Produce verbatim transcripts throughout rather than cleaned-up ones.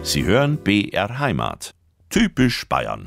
Sie hören B R Heimat. Typisch Bayern.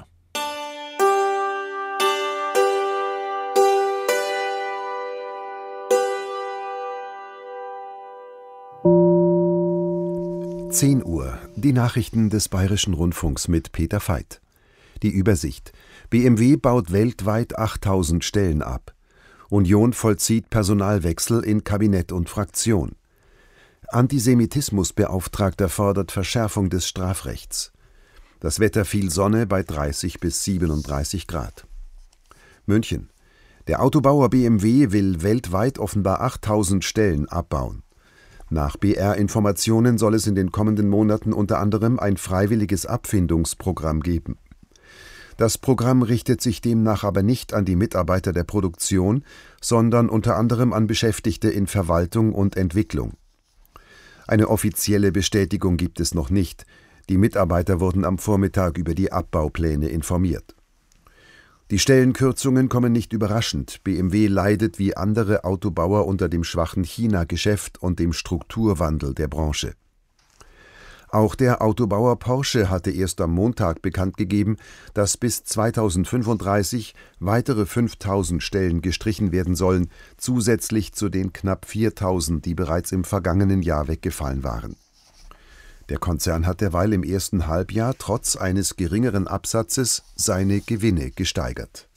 zehn Uhr. Die Nachrichten des Bayerischen Rundfunks mit Peter Veit. Die Übersicht. B M W baut weltweit achttausend Stellen ab. Union vollzieht Personalwechsel in Kabinett und Fraktion. Antisemitismusbeauftragter fordert Verschärfung des Strafrechts. Das Wetter viel Sonne bei dreißig bis siebenunddreißig Grad. München. Der Autobauer B M W will weltweit offenbar achttausend Stellen abbauen. Nach B R-Informationen soll es in den kommenden Monaten unter anderem ein freiwilliges Abfindungsprogramm geben. Das Programm richtet sich demnach aber nicht an die Mitarbeiter der Produktion, sondern unter anderem an Beschäftigte in Verwaltung und Entwicklung. Eine offizielle Bestätigung gibt es noch nicht. Die Mitarbeiter wurden am Vormittag über die Abbaupläne informiert. Die Stellenkürzungen kommen nicht überraschend. B M W leidet wie andere Autobauer unter dem schwachen China-Geschäft und dem Strukturwandel der Branche. Auch der Autobauer Porsche hatte erst am Montag bekannt gegeben, dass bis zweitausendfünfunddreißig weitere fünftausend Stellen gestrichen werden sollen, zusätzlich zu den knapp viertausend, die bereits im vergangenen Jahr weggefallen waren. Der Konzern hat derweil im ersten Halbjahr trotz eines geringeren Absatzes seine Gewinne gesteigert.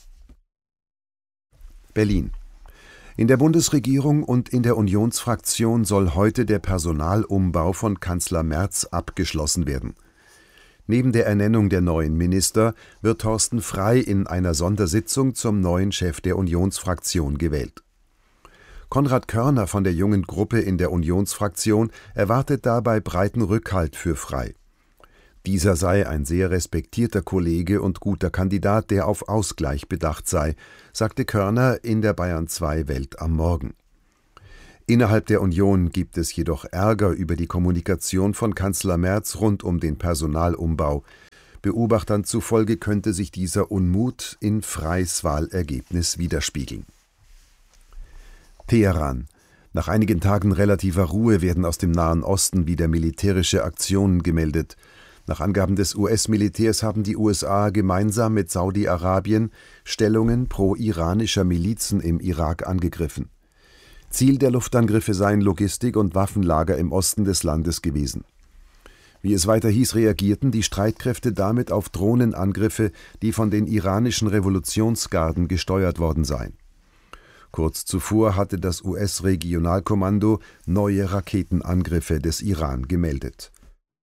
Berlin. In der Bundesregierung und in der Unionsfraktion soll heute der Personalumbau von Kanzler Merz abgeschlossen werden. Neben der Ernennung der neuen Minister wird Thorsten Frey in einer Sondersitzung zum neuen Chef der Unionsfraktion gewählt. Konrad Körner von der jungen Gruppe in der Unionsfraktion erwartet dabei breiten Rückhalt für Frey. Dieser sei ein sehr respektierter Kollege und guter Kandidat, der auf Ausgleich bedacht sei, sagte Körner in der Bayern zwei Welt am Morgen. Innerhalb der Union gibt es jedoch Ärger über die Kommunikation von Kanzler Merz rund um den Personalumbau. Beobachtern zufolge könnte sich dieser Unmut in Freys Wahlergebnis widerspiegeln. Teheran. Nach einigen Tagen relativer Ruhe werden aus dem Nahen Osten wieder militärische Aktionen gemeldet. Nach Angaben des U S-Militärs haben die U S A gemeinsam mit Saudi-Arabien Stellungen pro-iranischer Milizen im Irak angegriffen. Ziel der Luftangriffe seien Logistik- und Waffenlager im Osten des Landes gewesen. Wie es weiter hieß, reagierten die Streitkräfte damit auf Drohnenangriffe, die von den iranischen Revolutionsgarden gesteuert worden seien. Kurz zuvor hatte das U S-Regionalkommando neue Raketenangriffe des Iran gemeldet.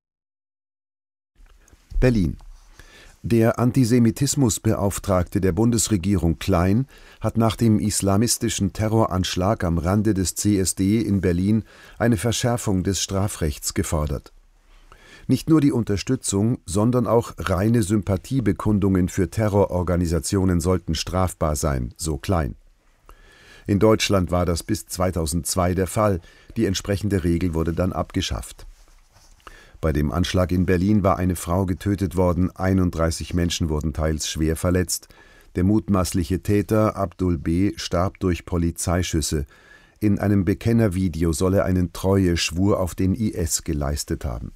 Berlin. Der Antisemitismusbeauftragte der Bundesregierung Klein hat nach dem islamistischen Terroranschlag am Rande des C S D in Berlin eine Verschärfung des Strafrechts gefordert. Nicht nur die Unterstützung, sondern auch reine Sympathiebekundungen für Terrororganisationen sollten strafbar sein, so Klein. In Deutschland war das bis zweitausendzwei der Fall. Die entsprechende Regel wurde dann abgeschafft. Bei dem Anschlag in Berlin war eine Frau getötet worden, einunddreißig Menschen wurden teils schwer verletzt. Der mutmaßliche Täter, Abdul B., starb durch Polizeischüsse. In einem Bekennervideo soll er einen Treueschwur auf den I S geleistet haben.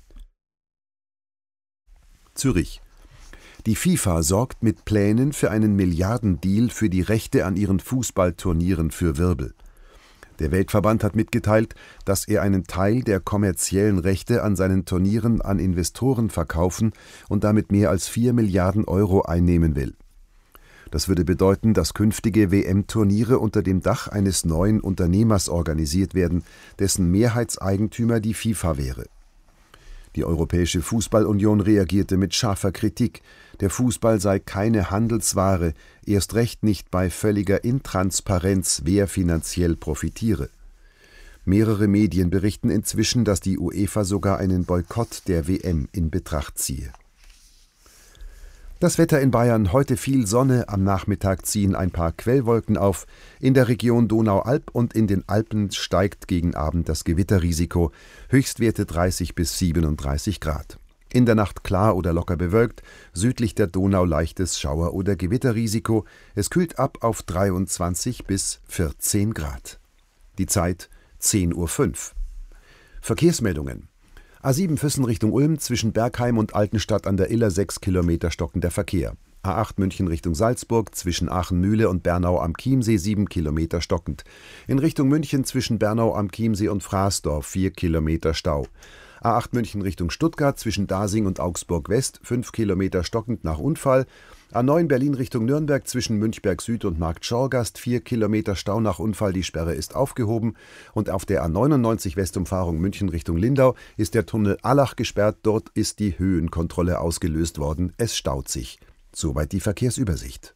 Zürich. Die FIFA sorgt mit Plänen für einen Milliardendeal für die Rechte an ihren Fußballturnieren für Wirbel. Der Weltverband hat mitgeteilt, dass er einen Teil der kommerziellen Rechte an seinen Turnieren an Investoren verkaufen und damit mehr als vier Milliarden Euro einnehmen will. Das würde bedeuten, dass künftige W M-Turniere unter dem Dach eines neuen Unternehmers organisiert werden, dessen Mehrheitseigentümer die FIFA wäre. Die Europäische Fußballunion reagierte mit scharfer Kritik. Der Fußball sei keine Handelsware, erst recht nicht bei völliger Intransparenz, wer finanziell profitiere. Mehrere Medien berichten inzwischen, dass die UEFA sogar einen Boykott der W M in Betracht ziehe. Das Wetter in Bayern: heute viel Sonne, am Nachmittag ziehen ein paar Quellwolken auf. In der Region Donau-Alb und in den Alpen steigt gegen Abend das Gewitterrisiko. Höchstwerte dreißig bis siebenunddreißig Grad. In der Nacht klar oder locker bewölkt, südlich der Donau leichtes Schauer- oder Gewitterrisiko. Es kühlt ab auf dreiundzwanzig bis vierzehn Grad. Die Zeit zehn Uhr fünf. Verkehrsmeldungen. A sieben Füssen Richtung Ulm, zwischen Bergheim und Altenstadt an der Iller sechs Kilometer stockender Verkehr. A acht München Richtung Salzburg, zwischen Aachen-Mühle und Bernau am Chiemsee sieben Kilometer stockend. In Richtung München zwischen Bernau am Chiemsee und Fraßdorf vier Kilometer Stau. A acht München Richtung Stuttgart, zwischen Dasing und Augsburg West fünf Kilometer stockend nach Unfall. A neun Berlin Richtung Nürnberg, zwischen Münchberg Süd und Markt Schorgast vier Kilometer Stau nach Unfall, die Sperre ist aufgehoben. Und auf der A neunundneunzig Westumfahrung München Richtung Lindau ist der Tunnel Allach gesperrt, dort ist die Höhenkontrolle ausgelöst worden, es staut sich. Soweit die Verkehrsübersicht.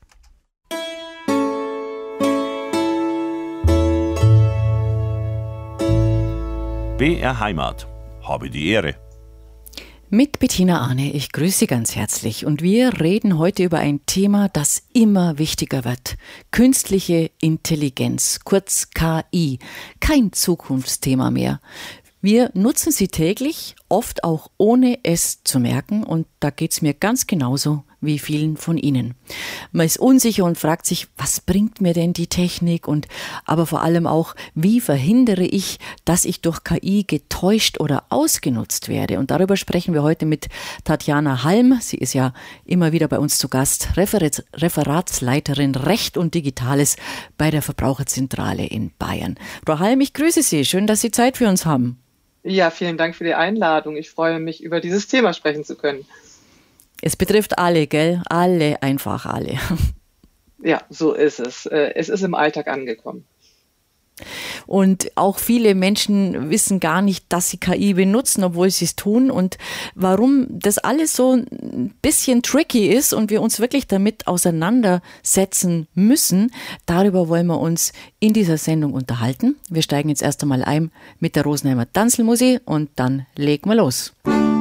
B R Heimat. Habe die Ehre. Mit Bettina Arne, ich grüße Sie ganz herzlich und wir reden heute über ein Thema, das immer wichtiger wird. Künstliche Intelligenz, kurz K I. Kein Zukunftsthema mehr. Wir nutzen sie täglich, oft auch ohne es zu merken und da geht's mir ganz genauso wie vielen von Ihnen. Man ist unsicher und fragt sich, was bringt mir denn die Technik und aber vor allem auch, wie verhindere ich, dass ich durch K I getäuscht oder ausgenutzt werde? Und darüber sprechen wir heute mit Tatjana Halm. Sie ist ja immer wieder bei uns zu Gast, Referat, Referatsleiterin Recht und Digitales bei der Verbraucherzentrale in Bayern. Frau Halm, ich grüße Sie. Schön, dass Sie Zeit für uns haben. Ja, vielen Dank für die Einladung. Ich freue mich, über dieses Thema sprechen zu können. Es betrifft alle, gell? Alle, einfach alle. Ja, so ist es. Es ist im Alltag angekommen. Und auch viele Menschen wissen gar nicht, dass sie K I benutzen, obwohl sie es tun. Und warum das alles so ein bisschen tricky ist und wir uns wirklich damit auseinandersetzen müssen, darüber wollen wir uns in dieser Sendung unterhalten. Wir steigen jetzt erst einmal ein mit der Rosenheimer Tanzlmusik und dann legen wir los.